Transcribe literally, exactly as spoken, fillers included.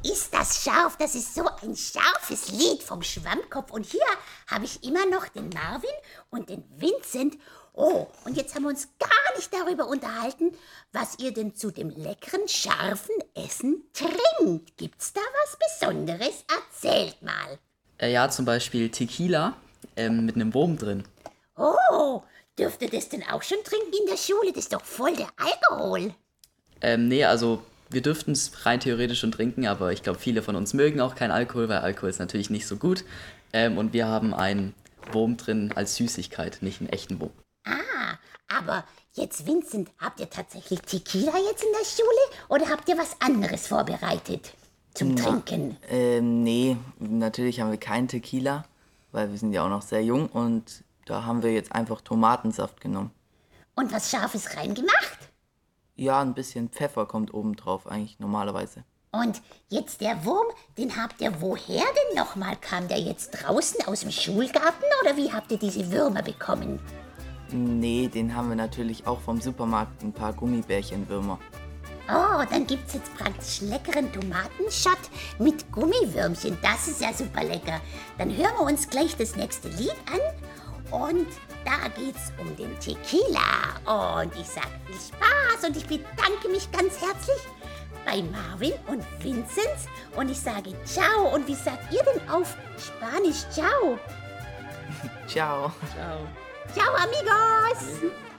ist das scharf. Das ist so ein scharfes Lied vom Schwammkopf. Und hier habe ich immer noch den Marvin und den Vincent. Oh, und jetzt haben wir uns gar nicht darüber unterhalten, was ihr denn zu dem leckeren, scharfen Essen trinkt. Gibt's da was Besonderes? Erzählt mal. Äh, ja, zum Beispiel Tequila ähm, mit einem Wurm drin. Oh, dürft ihr das denn auch schon trinken in der Schule? Das ist doch voll der Alkohol. Ähm, nee, also wir dürften es rein theoretisch schon trinken, aber ich glaube, viele von uns mögen auch keinen Alkohol, weil Alkohol ist natürlich nicht so gut. Ähm, und wir haben einen Wurm drin als Süßigkeit, nicht einen echten Wurm. Ah, aber jetzt, Vincent, habt ihr tatsächlich Tequila jetzt in der Schule oder habt ihr was anderes vorbereitet zum Na, Trinken? Ähm, nee, natürlich haben wir keinen Tequila, weil wir sind ja auch noch sehr jung und da haben wir jetzt einfach Tomatensaft genommen. Und was Scharfes reingemacht? Ja, ein bisschen Pfeffer kommt oben drauf eigentlich normalerweise. Und jetzt der Wurm, den habt ihr woher denn nochmal? Kam der jetzt draußen aus dem Schulgarten oder wie habt ihr diese Würmer bekommen? Nee, den haben wir natürlich auch vom Supermarkt, ein paar Gummibärchenwürmer. Oh, dann gibt's jetzt praktisch leckeren Tomatenschott mit Gummiwürmchen. Das ist ja super lecker. Dann hören wir uns gleich das nächste Lied an. Und da geht's um den Tequila. Und ich sag viel Spaß und ich bedanke mich ganz herzlich bei Marvin und Vincent. Und ich sage ciao. Und wie sagt ihr denn auf Spanisch ciao? Ciao. Ciao. Ciao, amigos!